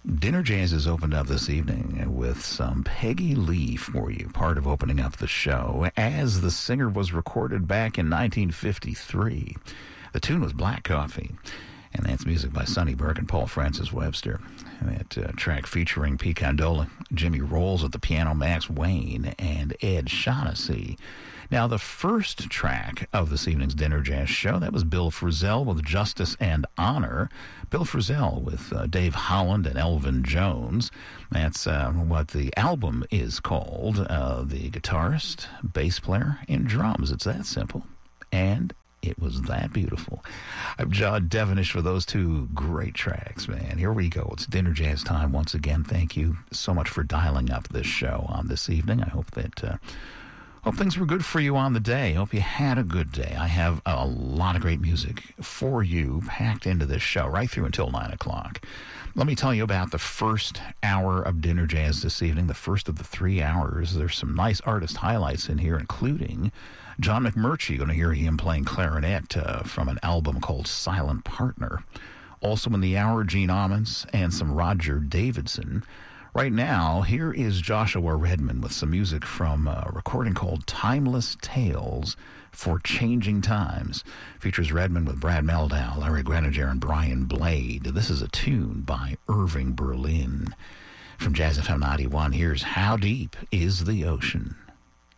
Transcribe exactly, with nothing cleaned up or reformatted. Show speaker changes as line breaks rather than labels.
Dinner Jazz has opened up this evening with some Peggy Lee for you, part of opening up the show, as the singer was recorded back in nineteen fifty-three. The tune was Black Coffee, and that's music by Sonny Burke and Paul Francis Webster. That uh, track featuring Pete Condola, Jimmy Rolls at the piano, Max Wayne, and Ed Shaughnessy. Now, the first track of this evening's Dinner Jazz show, that was Bill Frisell with Justice and Honor. Bill Frisell with uh, Dave Holland and Elvin Jones. That's uh, what the album is called. Uh, the guitarist, bass player, and drums. It's that simple. And it was that beautiful. I'm John Devenish for those two great tracks, man. Here we go. It's Dinner Jazz time once again. Thank you so much for dialing up this show on this evening. I hope that... Uh, Hope things were good for you on the day. Hope you had a good day. I have a lot of great music for you packed into this show right through until nine o'clock. Let me tell you about the first hour of Dinner Jazz this evening, the first of the three hours. There's some nice artist highlights in here, including John McMurtry. You're going to hear him playing clarinet uh, from an album called Silent Partner. Also in the hour, Gene Ammons and some Roger Davidson. Right now, here is Joshua Redman with some music from a recording called Timeless Tales for Changing Times. Features Redman with Brad Meldau, Larry Grenadier, and Brian Blade. This is a tune by Irving Berlin. From Jazz F M ninety-one, here's How Deep is the Ocean?